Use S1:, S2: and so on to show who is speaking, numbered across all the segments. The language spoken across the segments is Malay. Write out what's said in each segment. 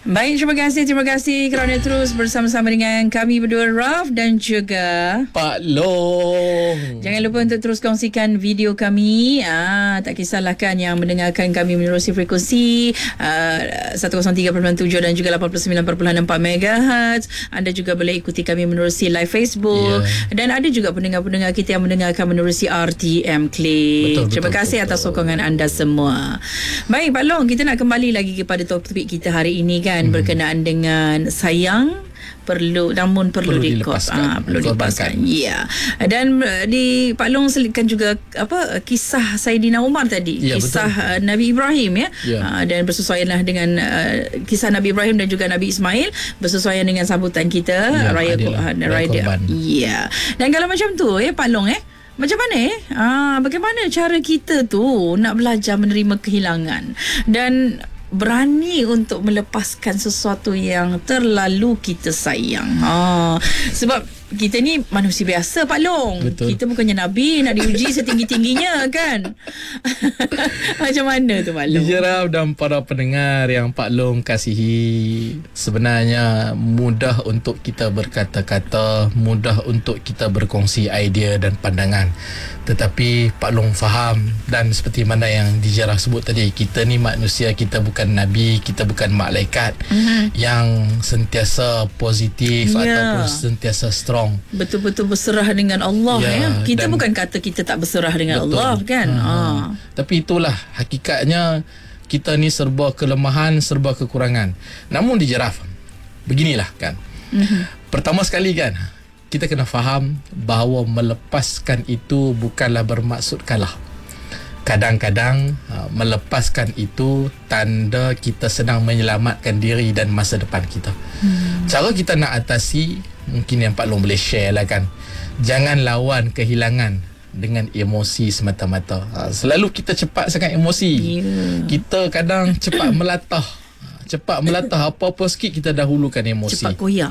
S1: Baik, terima kasih kerana terus bersama-sama dengan kami berdua, Raf dan juga
S2: Pak Long.
S1: Jangan lupa untuk terus kongsikan video kami. Tak kisahlah kan yang mendengarkan kami menerusi frekuensi 103.7 dan juga 89.4 MHz. Anda juga boleh ikuti kami menerusi live Facebook. Dan ada juga pendengar-pendengar kita yang mendengarkan menerusi RTM Click. Terima kasih atas sokongan anda semua. Baik, Pak Long, kita nak kembali lagi kepada topik kita hari ini kan, berkenaan dengan sayang perlu dilepaskan. Ya. Dan di Pak Long selitkan juga kisah Saidina Umar tadi, kisah Nabi Ibrahim dan bersesuaianlah dengan kisah Nabi Ibrahim dan juga Nabi Ismail, bersesuaian dengan sambutan kita raya Kurban. Ya. Dan kalau macam tu Pak Long macam mana bagaimana cara kita tu nak belajar menerima kehilangan dan berani untuk melepaskan sesuatu yang terlalu kita sayang. Sebab kita ni manusia biasa, Pak Long. Betul. Kita bukannya Nabi nak diuji setinggi-tingginya kan. Macam mana tu, Pak Long?
S2: Dijeraf dan para pendengar yang Pak Long kasihi, sebenarnya mudah untuk kita berkata-kata, mudah untuk kita berkongsi idea dan pandangan. Tetapi Pak Long faham, dan seperti mana yang Dijeraf sebut tadi, kita ni manusia, kita bukan Nabi, kita bukan malaikat yang sentiasa positif ataupun sentiasa strong.
S1: Betul-betul berserah dengan Allah Kita bukan kata kita tak berserah dengan Allah kan.
S2: Tapi itulah hakikatnya, kita ni serba kelemahan, serba kekurangan. Namun Dijeraf, beginilah kan. Pertama sekali kan, kita kena faham bahawa melepaskan itu bukanlah bermaksud kalah. Kadang-kadang melepaskan itu tanda kita sedang menyelamatkan diri dan masa depan kita. Cara kita nak atasi, mungkin yang Pak Long boleh share lah kan. Jangan lawan kehilangan dengan emosi semata-mata. Selalu kita cepat sangat emosi. Kita kadang cepat melatah. Apa-apa sikit kita dahulukan emosi.
S1: Cepat koyak.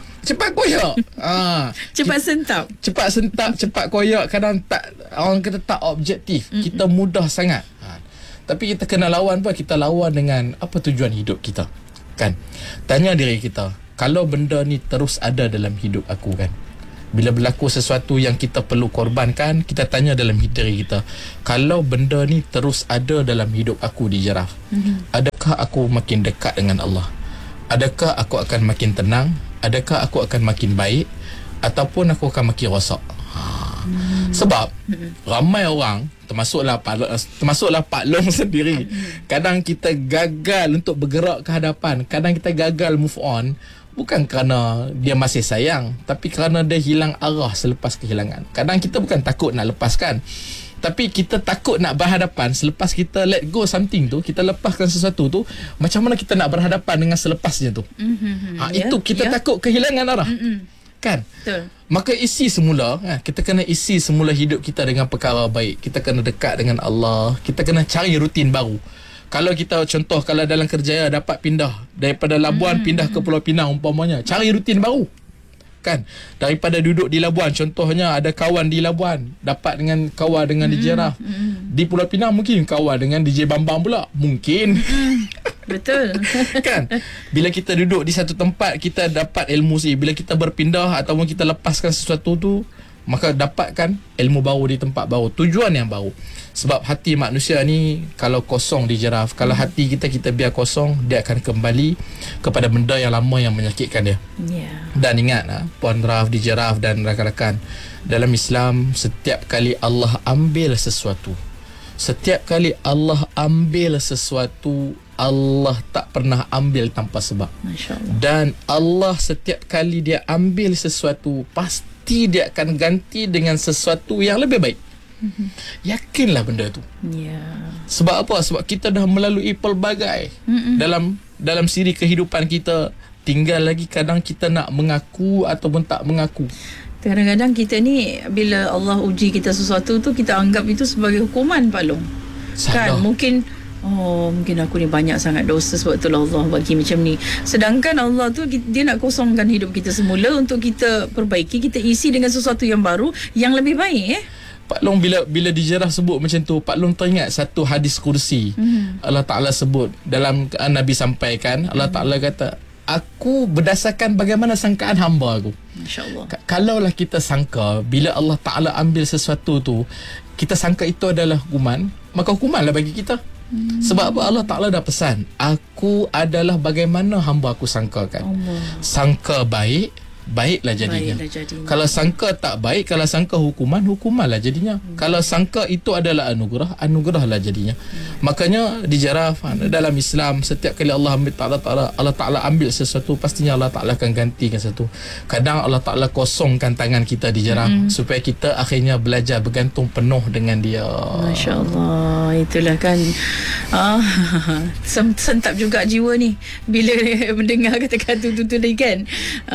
S1: Cepat sentap,
S2: cepat koyak. Kadang tak, orang kata tak objektif. Kita mudah sangat. Tapi kita kena lawan apa? Kita lawan dengan apa tujuan hidup kita kan. Tanya diri kita, kalau benda ni terus ada dalam hidup aku kan, bila berlaku sesuatu yang kita perlu korbankan, kita tanya dalam diri kita, kalau benda ni terus ada dalam hidup aku, Dijeraf, adakah aku makin dekat dengan Allah? Adakah aku akan makin tenang? Adakah aku akan makin baik? Ataupun aku akan makin rosak? Sebab ramai orang, termasuklah Pak Long sendiri, kadang kita gagal untuk bergerak ke hadapan, kadang kita gagal move on, bukan kerana dia masih sayang, tapi kerana dia hilang arah selepas kehilangan. Kadang kita bukan takut nak lepaskan, tapi kita takut nak berhadapan. Selepas kita let go something tu, kita lepaskan sesuatu tu, macam mana kita nak berhadapan dengan selepasnya tu. Itu kita takut kehilangan arah kan. Betul. Maka isi semula, kita kena isi semula hidup kita dengan perkara baik. Kita kena dekat dengan Allah. Kita kena cari rutin baru. Kalau kita contoh, kalau dalam kerjaya dapat pindah daripada Labuan pindah ke Pulau Pinang umpamanya, cari rutin baru kan. Daripada duduk di Labuan, contohnya ada kawan di Labuan, dapat dengan kawan dengan DJ Raf. Di Pulau Pinang mungkin kawan dengan DJ Bambang pula, mungkin.
S1: Betul.
S2: Kan, bila kita duduk di satu tempat, kita dapat ilmu bila kita berpindah ataupun kita lepaskan sesuatu tu, maka dapatkan ilmu baru di tempat baru, tujuan yang baru. Sebab hati manusia ni kalau kosong, Dijeraf, kalau hati kita biar kosong, dia akan kembali kepada benda yang lama yang menyakitkan dia. Dan ingat Puan Raf, Dijeraf dan rakan-rakan, dalam Islam, setiap kali Allah ambil sesuatu, Allah tak pernah ambil tanpa sebab. Dan Allah setiap kali dia ambil sesuatu, pasti dia akan ganti dengan sesuatu yang lebih baik. Yakinlah benda tu. Sebab apa? Sebab kita dah melalui pelbagai dalam siri kehidupan kita. Tinggal lagi kadang kita nak mengaku ataupun tak mengaku.
S1: Kadang-kadang kita ni, bila Allah uji kita sesuatu tu, kita anggap itu sebagai hukuman, Pak Long. Kan mungkin aku ni banyak sangat dosa, sebab itulah Allah bagi macam ni. Sedangkan Allah tu, dia nak kosongkan hidup kita semula untuk kita perbaiki, kita isi dengan sesuatu yang baru, yang lebih baik.
S2: Pak Long bila Dijerah sebut macam tu, Pak Long teringat satu hadis kursi. Allah Ta'ala sebut dalam Nabi sampaikan, Allah Ta'ala kata, aku berdasarkan bagaimana sangkaan hamba aku.
S1: Masya-Allah.
S2: Kalaulah kita sangka bila Allah Ta'ala ambil sesuatu tu, kita sangka itu adalah hukuman, maka hukumanlah bagi kita. Sebab apa? Allah Ta'ala dah pesan, aku adalah bagaimana hamba aku sangkakan.
S1: Allah.
S2: Sangka baik, baiklah jadinya. Kalau sangka tak baik, kalau sangka hukuman, hukumanlah jadinya. Kalau sangka itu adalah anugerah, anugerahlah jadinya. Makanya dijarah dalam Islam, setiap kali Allah Ta'ala ambil sesuatu, pastinya Allah Ta'ala akan gantikan sesuatu. Kadang Allah Ta'ala kosongkan tangan kita dijarah, supaya kita akhirnya belajar bergantung penuh dengan dia.
S1: Masya Allah. Itulah kan, sentap juga jiwa ni bila mendengar kata-kata tu tadi kan.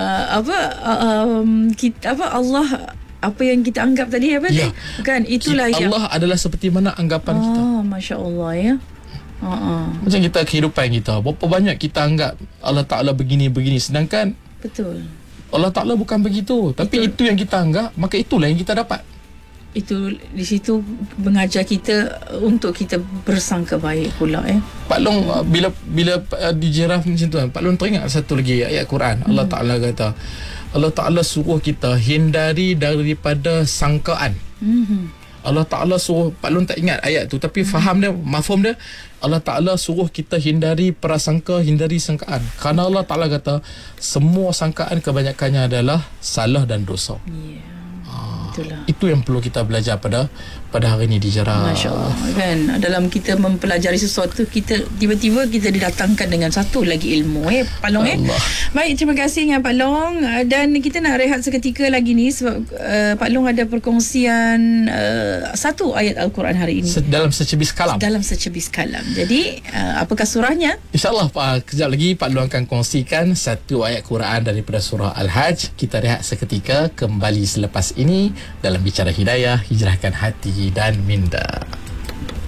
S1: Allah, apa yang kita anggap tadi kan, itulah yang
S2: Allah adalah seperti mana anggapan kita.
S1: Masya-Allah ya.
S2: Macam kita kehidupan kita, berapa banyak kita anggap Allah Ta'ala begini, sedangkan
S1: betul,
S2: Allah Ta'ala bukan begitu. Tapi itu yang kita anggap, maka itulah yang kita dapat.
S1: Itu di situ mengajar kita untuk kita bersangka baik pula
S2: Pak Long, bila dijerah macam tu, Pak Long teringat satu lagi ayat Quran. Allah Ta'ala kata, Allah Ta'ala suruh kita hindari daripada sangkaan. Allah Ta'ala suruh, Pak Long tak ingat ayat tu, tapi faham dia, mafhum dia. Allah Ta'ala suruh kita hindari prasangka, hindari sangkaan. Kerana Allah Ta'ala kata, semua sangkaan kebanyakannya adalah salah dan dosa.
S1: Itulah.
S2: Itu yang perlu kita belajar pada hari ini dijarah.
S1: Masya-Allah kan, dalam kita mempelajari sesuatu, kita tiba-tiba kita didatangkan dengan satu lagi ilmu Pak Long Baik, terima kasih Pak Long, dan kita nak rehat seketika lagi ni sebab Pak Long ada perkongsian satu ayat Al-Quran hari ini
S2: dalam secebis kalam.
S1: Jadi apakah surahnya?
S2: InsyaAllah kejap lagi Pak Long akan kongsikan satu ayat Quran daripada surah Al-Hajj. Kita rehat seketika, kembali selepas ini dalam Bicara Hidayah, hijrahkan hati dan minda.